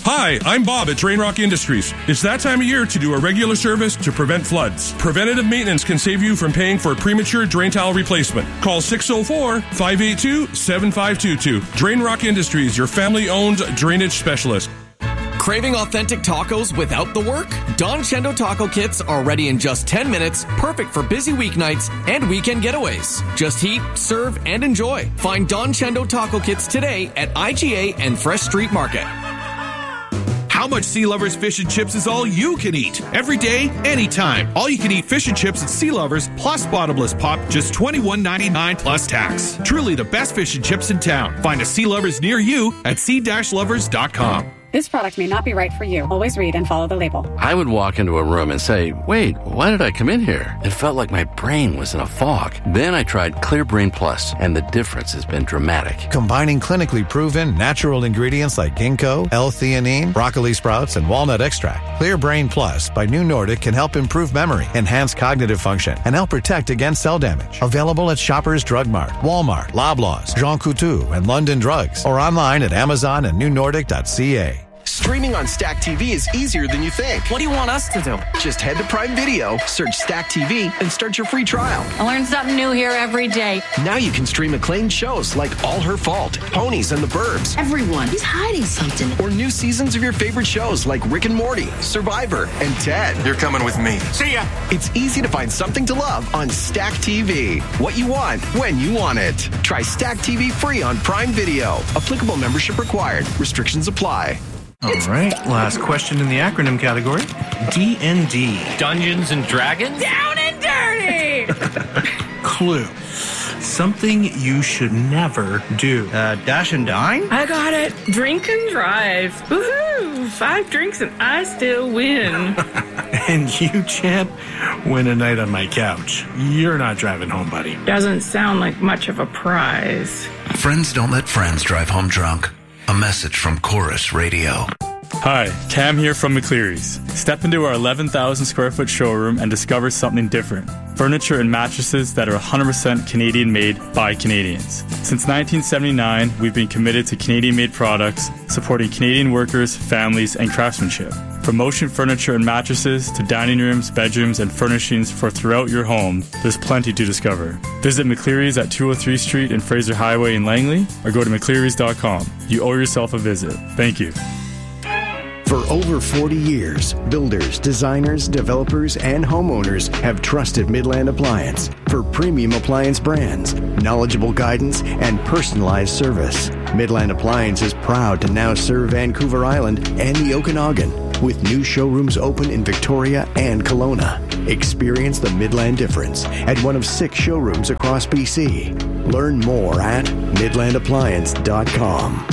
Hi, I'm Bob at Drain Rock Industries. It's that time of year to do a regular service to prevent floods. Preventative maintenance can save you from paying for a premature drain tile replacement. Call 604-582-7522. Drain Rock Industries, your family-owned drainage specialist. Craving authentic tacos without the work? Don Chendo taco kits are ready in just 10 minutes, perfect for busy weeknights and weekend getaways. Just heat, serve, and enjoy. Find Don Chendo taco kits today at IGA and Fresh Street Market. How much Sea Lovers Fish and Chips is all you can eat? Every day, anytime. All you can eat fish and chips at Sea Lovers plus bottomless pop, just $21.99 plus tax. Truly the best fish and chips in town. Find a Sea Lovers near you at sea-lovers.com. This product may not be right for you. Always read and follow the label. I would walk into a room and say, wait, why did I come in here? It felt like my brain was in a fog. Then I tried Clear Brain Plus, and the difference has been dramatic. Combining clinically proven natural ingredients like ginkgo, L-theanine, broccoli sprouts, and walnut extract, Clear Brain Plus by New Nordic can help improve memory, enhance cognitive function, and help protect against cell damage. Available at Shoppers Drug Mart, Walmart, Loblaws, Jean Coutu, and London Drugs, or online at Amazon and newnordic.ca. Streaming on Stack TV is easier than you think. What do you want us to do? Just head to Prime Video, search Stack TV, and start your free trial. I learn something new here every day. Now you can stream acclaimed shows like All Her Fault, Ponies and the Burbs. Everyone is hiding something. Or new seasons of your favorite shows like Rick and Morty, Survivor, and Ted. You're coming with me. See ya. It's easy to find something to love on Stack TV. What you want, when you want it. Try Stack TV free on Prime Video. Applicable membership required. Restrictions apply. All right, last question in the acronym category. D&D. Dungeons and Dragons? Down and dirty! Clue. Something you should never do. Dash and dine? I got it. Drink and drive. Woohoo! 5 drinks and I still win. And you, champ, win a night on my couch. You're not driving home, buddy. Doesn't sound like much of a prize. Friends don't let friends drive home drunk. A message from Chorus Radio. Hi, Cam here from McCleary's. Step into our 11,000 square foot showroom and discover something different. Furniture and mattresses that are 100% Canadian made by Canadians. Since 1979, we've been committed to Canadian made products, supporting Canadian workers, families, and craftsmanship. From motion furniture and mattresses to dining rooms, bedrooms, and furnishings for throughout your home, there's plenty to discover. Visit McCleary's at 203 Street and Fraser Highway in Langley, or go to mcclearys.com. You owe yourself a visit. Thank you. For over 40 years, builders, designers, developers, and homeowners have trusted Midland Appliance for premium appliance brands, knowledgeable guidance, and personalized service. Midland Appliance is proud to now serve Vancouver Island and the Okanagan, with new showrooms open in Victoria and Kelowna. Experience the Midland difference at one of 6 showrooms across BC. Learn more at midlandappliance.com.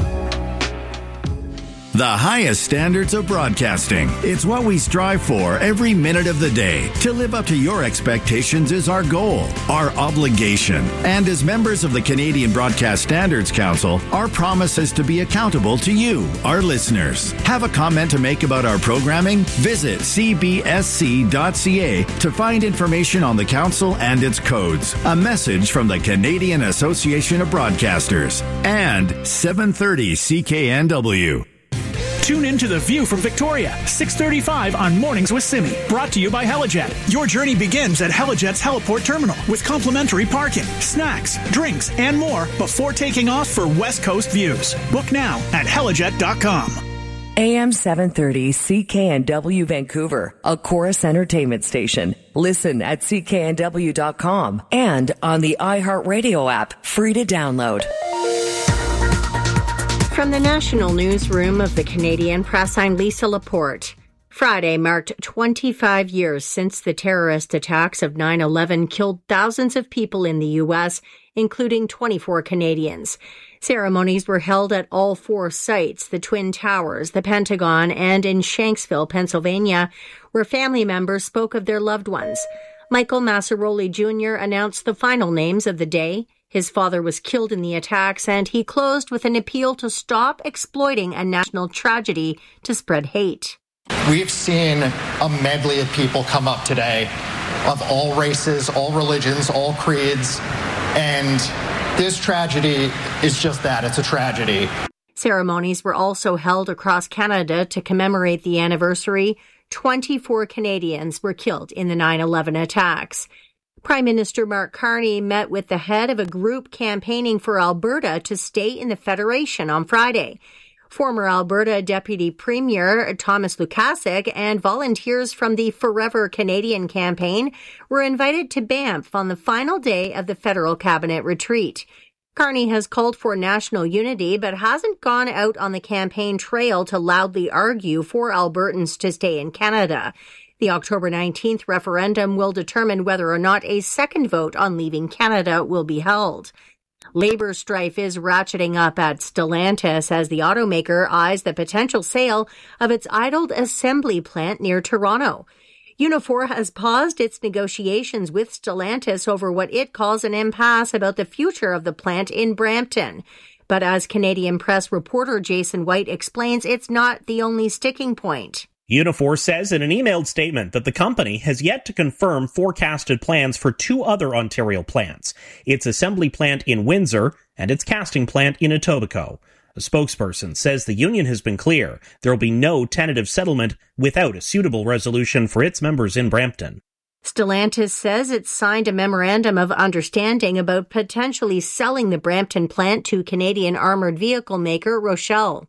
The highest standards of broadcasting. It's what we strive for every minute of the day. To live up to your expectations is our goal, our obligation. And as members of the Canadian Broadcast Standards Council, our promise is to be accountable to you, our listeners. Have a comment to make about our programming? Visit cbsc.ca to find information on the council and its codes. A message from the Canadian Association of Broadcasters and 730 CKNW. Tune in to The View from Victoria, 6:35 on Mornings with Simi. Brought to you by Helijet. Your journey begins at Helijet's Heliport Terminal with complimentary parking, snacks, drinks, and more before taking off for West Coast views. Book now at helijet.com. AM 730 CKNW Vancouver, a Chorus Entertainment station. Listen at cknw.com and on the iHeartRadio app, free to download. From the National Newsroom of the Canadian Press, I'm Lisa Laporte. Friday marked 25 years since the terrorist attacks of 9/11 killed thousands of people in the U.S., including 24 Canadians. Ceremonies were held at all 4 sites, the Twin Towers, the Pentagon, and in Shanksville, Pennsylvania, where family members spoke of their loved ones. Michael Massaroli Jr. announced the final names of the day. His father was killed in the attacks, and he closed with an appeal to stop exploiting a national tragedy to spread hate. We've seen a medley of people come up today, of all races, all religions, all creeds, and this tragedy is just that. It's a tragedy. Ceremonies were also held across Canada to commemorate the anniversary. 24 Canadians were killed in the 9/11 attacks. Prime Minister Mark Carney met with the head of a group campaigning for Alberta to stay in the Federation on Friday. Former Alberta Deputy Premier Thomas Lukasik and volunteers from the Forever Canadian campaign were invited to Banff on the final day of the federal cabinet retreat. Carney has called for national unity but hasn't gone out on the campaign trail to loudly argue for Albertans to stay in Canada. The October 19th referendum will determine whether or not a second vote on leaving Canada will be held. Labor strife is ratcheting up at Stellantis as the automaker eyes the potential sale of its idled assembly plant near Toronto. Unifor has paused its negotiations with Stellantis over what it calls an impasse about the future of the plant in Brampton. But as Canadian Press reporter Jason White explains, it's not the only sticking point. Unifor says in an emailed statement that the company has yet to confirm forecasted plans for two other Ontario plants, its assembly plant in Windsor and its casting plant in Etobicoke. A spokesperson says the union has been clear there will be no tentative settlement without a suitable resolution for its members in Brampton. Stellantis says it signed a memorandum of understanding about potentially selling the Brampton plant to Canadian armored vehicle maker Rochelle.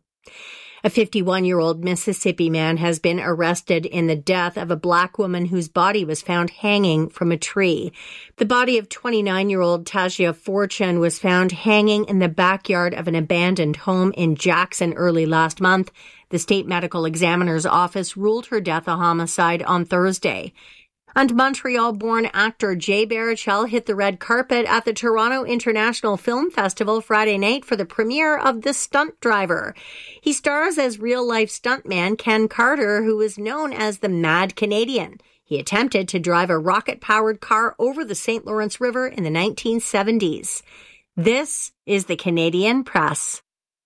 A 51-year-old Mississippi man has been arrested in the death of a black woman whose body was found hanging from a tree. The body of 29-year-old Tajia Fortune was found hanging in the backyard of an abandoned home in Jackson early last month. The state medical examiner's office ruled her death a homicide on Thursday. And Montreal-born actor Jay Baruchel hit the red carpet at the Toronto International Film Festival Friday night for the premiere of The Stunt Driver. He stars as real-life stuntman Ken Carter, who is known as the Mad Canadian. He attempted to drive a rocket-powered car over the St. Lawrence River in the 1970s. This is the Canadian Press.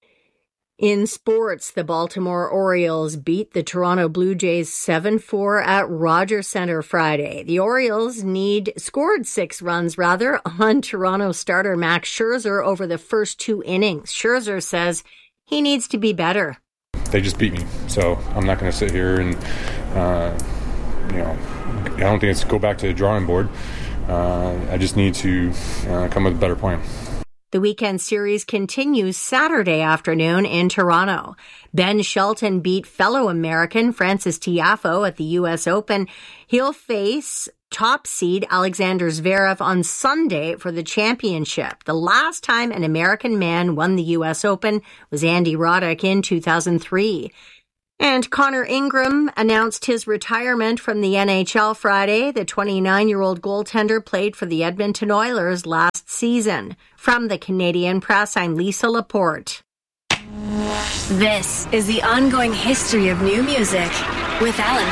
In sports, the Baltimore Orioles beat the Toronto Blue Jays 7-4 at Rogers Centre Friday. The Orioles scored 6 runs on Toronto starter Max Scherzer over the first 2 innings. Scherzer says he needs to be better. They just beat me, so I'm not going to sit here and, I don't think it's go back to the drawing board. I just need to come with a better plan. The weekend series continues Saturday afternoon in Toronto. Ben Shelton beat fellow American Francis Tiafoe at the U.S. Open. He'll face top seed Alexander Zverev on Sunday for the championship. The last time an American man won the U.S. Open was Andy Roddick in 2003. And Connor Ingram announced his retirement from the NHL Friday. The 29-year-old goaltender played for the Edmonton Oilers last season. From the Canadian Press, I'm Lisa Laporte. This is the ongoing history of new music with Alan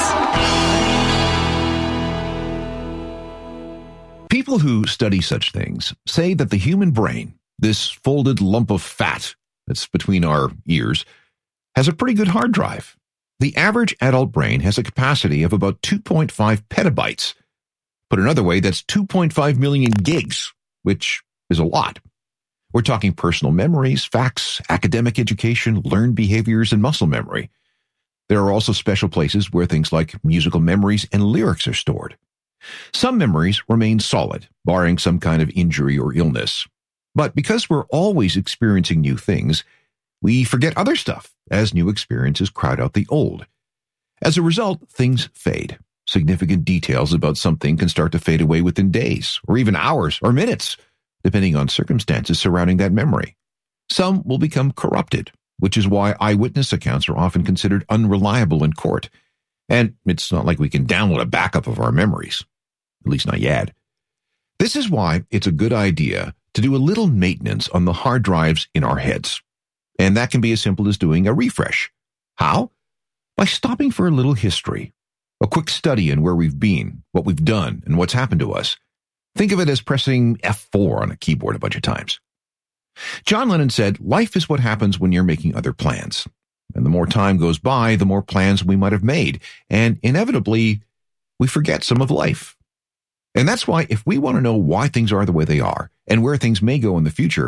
Cross. People who study such things say that the human brain, this folded lump of fat that's between our ears, has a pretty good hard drive. The average adult brain has a capacity of about 2.5 petabytes. Put another way, that's 2.5 million gigs, which is a lot. We're talking personal memories, facts, academic education, learned behaviors, and muscle memory. There are also special places where things like musical memories and lyrics are stored. Some memories remain solid, barring some kind of injury or illness. But because we're always experiencing new things, we forget other stuff as new experiences crowd out the old. As a result, things fade. Significant details about something can start to fade away within days, or even hours, or minutes, depending on circumstances surrounding that memory. Some will become corrupted, which is why eyewitness accounts are often considered unreliable in court. And it's not like we can download a backup of our memories, at least not yet. This is why it's a good idea to do a little maintenance on the hard drives in our heads. And that can be as simple as doing a refresh. How? By stopping for a little history, a quick study in where we've been, what we've done, and what's happened to us. Think of it as pressing F4 on a keyboard a bunch of times. John Lennon said, "Life is what happens when you're making other plans. And the more time goes by, the more plans we might have made. And inevitably, we forget some of life." And that's why if we want to know why things are the way they are and where things may go in the future,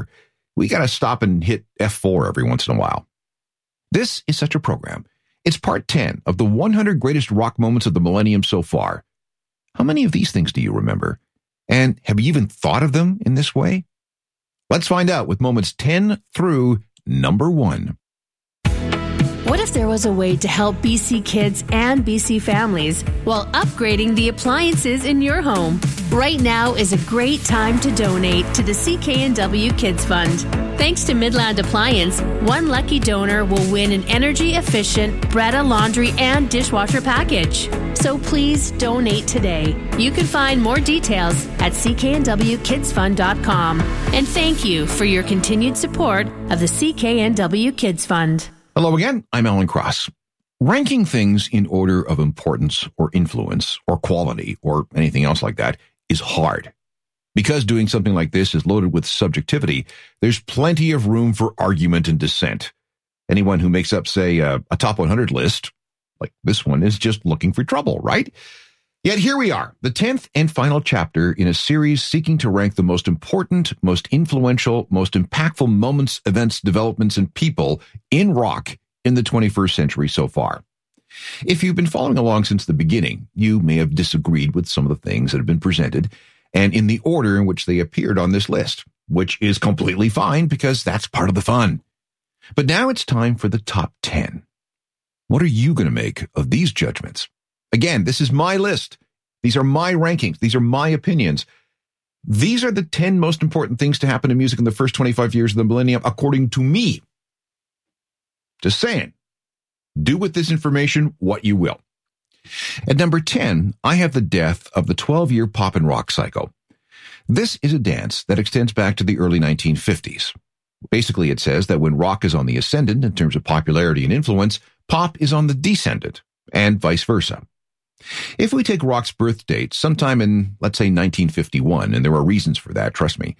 we got to stop and hit F4 every once in a while. This is such a program. It's part 10 of the 100 greatest rock moments of the millennium so far. How many of these things do you remember? And have you even thought of them in this way? Let's find out with moments 10 through number 1. What if there was a way to help BC kids and BC families while upgrading the appliances in your home? Right now is a great time to donate to the CKNW Kids Fund. Thanks to Midland Appliance, one lucky donor will win an energy-efficient Bretta laundry and dishwasher package. So please donate today. You can find more details at cknwkidsfund.com. And thank you for your continued support of the CKNW Kids Fund. Hello again, I'm Alan Cross. Ranking things in order of importance or influence or quality or anything else like that is hard. Because doing something like this is loaded with subjectivity, there's plenty of room for argument and dissent. Anyone who makes up, say, a top 100 list, like this one, is just looking for trouble, right? Yet here we are, the 10th and final chapter in a series seeking to rank the most important, most influential, most impactful moments, events, developments, and people in rock in the 21st century so far. If you've been following along since the beginning, you may have disagreed with some of the things that have been presented and in the order in which they appeared on this list, which is completely fine because that's part of the fun. But now it's time for the top 10. What are you going to make of these judgments? Again, this is my list. These are my rankings. These are my opinions. These are the 10 most important things to happen in music in the first 25 years of the millennium, according to me. Just saying. Do with this information what you will. At number 10, I have the death of the 12-year pop and rock cycle. This is a dance that extends back to the early 1950s. Basically, it says that when rock is on the ascendant in terms of popularity and influence, pop is on the descendant, and vice versa. If we take rock's birth date sometime in, let's say, 1951, and there are reasons for that, trust me,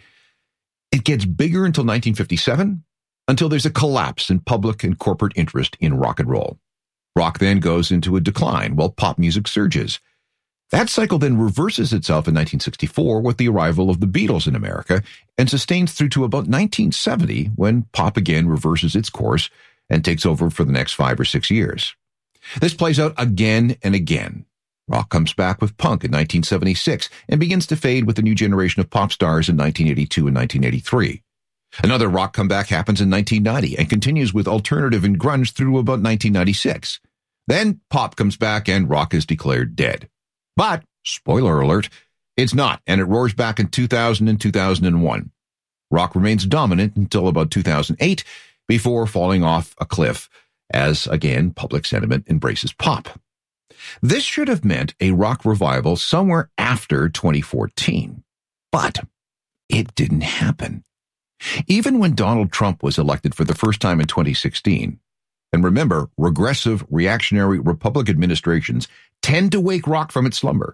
it gets bigger until 1957, until there's a collapse in public and corporate interest in rock and roll. Rock then goes into a decline while pop music surges. That cycle then reverses itself in 1964 with the arrival of the Beatles in America and sustains through to about 1970 when pop again reverses its course and takes over for the next 5 or 6 years. This plays out again and again. Rock comes back with punk in 1976 and begins to fade with a new generation of pop stars in 1982 and 1983. Another rock comeback happens in 1990 and continues with alternative and grunge through about 1996. Then pop comes back and rock is declared dead. But, spoiler alert, it's not, and it roars back in 2000 and 2001. Rock remains dominant until about 2008 before falling off a cliff as, again, public sentiment embraces pop. This should have meant a rock revival somewhere after 2014. But it didn't happen. Even when Donald Trump was elected for the first time in 2016, and remember, regressive, reactionary Republican administrations tend to wake rock from its slumber.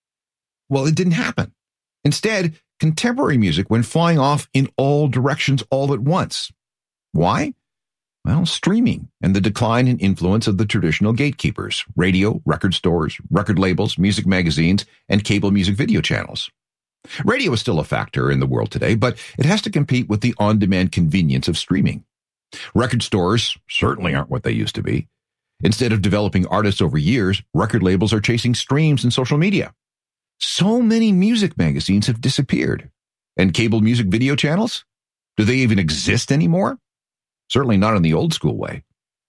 Well, it didn't happen. Instead, contemporary music went flying off in all directions all at once. Why? Well, streaming and the decline in influence of the traditional gatekeepers, radio, record stores, record labels, music magazines, and cable music video channels. Radio is still a factor in the world today, but it has to compete with the on-demand convenience of streaming. Record stores certainly aren't what they used to be. Instead of developing artists over years, record labels are chasing streams and social media. So many music magazines have disappeared. And cable music video channels? Do they even exist anymore? Certainly not in the old school way.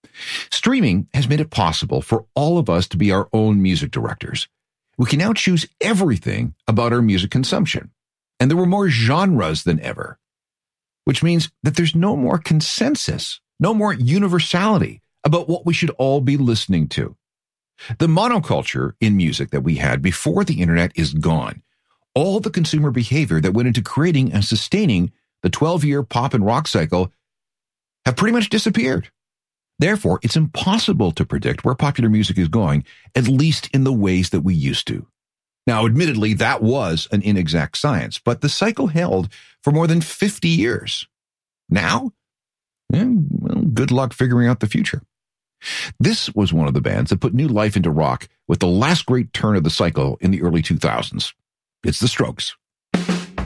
Streaming has made it possible for all of us to be our own music directors. We can now choose everything about our music consumption. And there were more genres than ever, which means that there's no more consensus, no more universality about what we should all be listening to. The monoculture in music that we had before the internet is gone. All the consumer behavior that went into creating and sustaining the 12-year pop and rock cycle have pretty much disappeared. Therefore, it's impossible to predict where popular music is going, at least in the ways that we used to. Now, admittedly, that was an inexact science, but the cycle held for more than 50 years. Now, well, good luck figuring out the future. This was one of the bands that put new life into rock with the last great turn of the cycle in the early 2000s. It's The Strokes.